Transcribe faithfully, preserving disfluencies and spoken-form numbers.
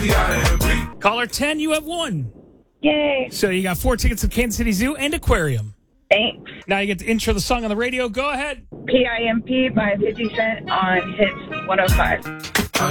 Caller ten, you have won. Yay. So you got four tickets to Kansas City Zoo and Aquarium. Thanks. Now you get to intro the song on the radio. Go ahead. P I M P by fifty Cent on Hits one oh five.